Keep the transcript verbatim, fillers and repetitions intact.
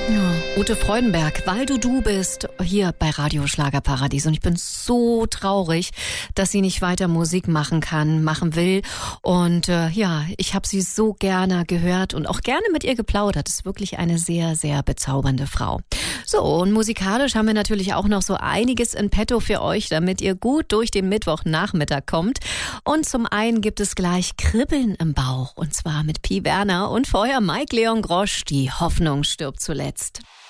Ja, Ute Freudenberg, weil du du bist, hier bei Radio Schlagerparadies. Und ich bin so traurig, dass sie nicht weiter Musik machen kann, machen will. Und äh, ja, ich habe sie so gerne gehört und auch gerne mit ihr geplaudert. Ist wirklich eine sehr, sehr bezaubernde Frau. So, und musikalisch haben wir natürlich auch noch so einiges in petto für euch, damit ihr gut durch den Mittwochnachmittag kommt. Und zum einen gibt es gleich Kribbeln im Bauch. Und zwar mit Pi Werner und vorher Mike Leon Grosch, die Hoffnung stirbt zuletzt.